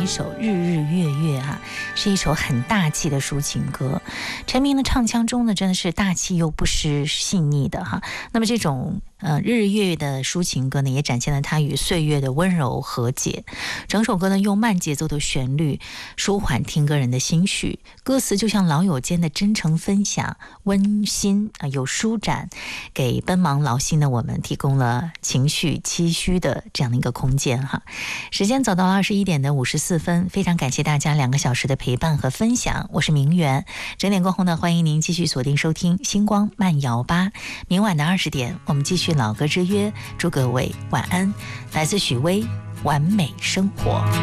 首《日日月月》啊，是一首很大气的抒情歌。陈明的唱腔中呢，真的是大气又不失细腻的哈。那么这种日日月月的抒情歌呢，也展现了他与岁月的温柔和解。整首歌呢，用慢节奏的旋律舒缓听歌人的心绪，歌词就像老友间的真诚分享，温馨有舒展，给奔忙劳心的我们提供了情绪期许的这样的一个空间哈。时间走到了21:54，非常感谢大家2个小时的陪伴和分享，我是明媛。整点过后呢，欢迎您继续锁定收听星光慢摇吧。明晚的20点，我们继续老歌之约，祝各位晚安。来自许巍，完美生活。